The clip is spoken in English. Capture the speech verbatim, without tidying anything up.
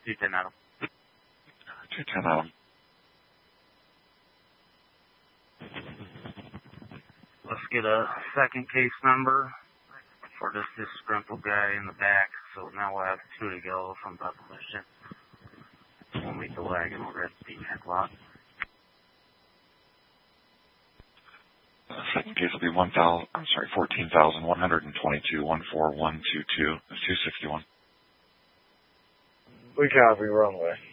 two ten Adam. two ten Adam. Let's get a second case number for this disgruntled guy in the back. So now we'll have two to go from Buckle. We'll meet the wagon over at the neck lot. The second case will be one thousand. I'm sorry, fourteen thousand one hundred and twenty-two. One four one two two. Two sixty one. We copy runway.